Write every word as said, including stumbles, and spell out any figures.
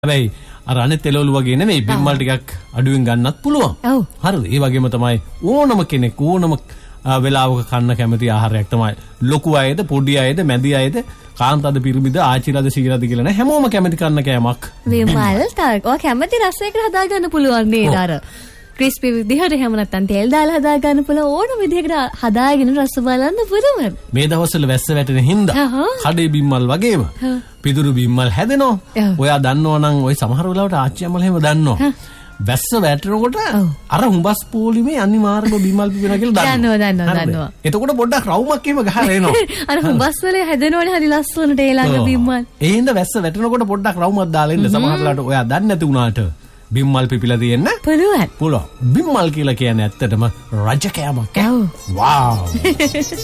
හැබැයි අර අනිත් එළවලු වගේ නෙමෙයි බිම්මල් ටිකක් අඩුවෙන් ගන්නත් පුළුවන්. ඔව්. හරිද? ඒ වගේම තමයි ඕනම කෙනෙක් ඕනම වෙලාවක කන්න කැමති ආහාරයක් තමයි ලොකු අයද පොඩි අයද මැදි අයද කාන්තාද පිරිමිද ආච්චිලාද සීලාද කියලා නෑ හැමෝම කැමති කන්න කෑමක්. බිම්මල් තාක් ඔය කැමති රසයකට හදා ගන්න පුළුවන් නේද අර ක්‍රිස්පි විදිහට හැම නැත්තම් තෙල් දාලා හදා ගන්න පුළුවන් ඕනම විදිහකට හදාගෙන රස බලන්න පුළුවන්. මේ දවස්වල වැස්ස වැටෙන හින්දා කඩේ බිම්මල් වගේම පිදුරු බිම්මල් හැදෙනවා. ඔයා දන්නව නම් ওই සමහර වෙලාවට ආච්චි අම්මලා එහෙම දන්නවා. වැස්ස වැටෙනකොට අර හුඹස් පොලිමේ අනිවාර්යම බිම්මල් පිපෙනවා කියලා දන්නවා. දන්නවා දන්නවා. එතකොට පොඩ්ඩක් රවුමක් එහෙම ගහලා එනවා. අර හුඹස් වල හැදෙනවනේ හරි ලස්සනට ඒ ළඟ බිම්මල්. ඒ හින්දා වැස්ස වැටෙනකොට පොඩ්ඩක් රවුමක් දාලා ඉන්න සමහර වෙලාවට ඔයා දන්නේ නැති වුණාට බිම්මල් පිපිලා තියෙන්න පුළුවන්. පුළුවන්. බිම්මල් කියලා කියන්නේ ඇත්තටම රජ කෑමක්. ඔව්. වාව්.